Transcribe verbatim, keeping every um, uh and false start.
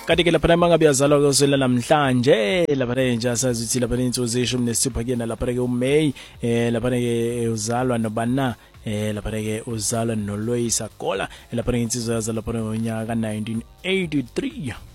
Kanti ke lapha mangabe yazalwa kusela namhlanje lapha nje asazi ukuthi lapha insuku zeshumi nesithupha kuyena lapha ke uMay eh lapha ke uzalwa nobana eh lapha ke uzalwa noLoyisa Gola lapha insizwa yazalwa lapha ngonyaka ka nineteen eighty-three.